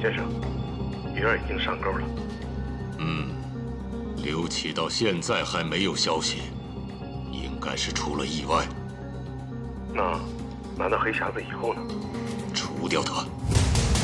先生，鱼儿已经上钩了。 刘启到现在还没有消息，应该是出了意外。 那拿到黑匣子以后呢？ 除掉他。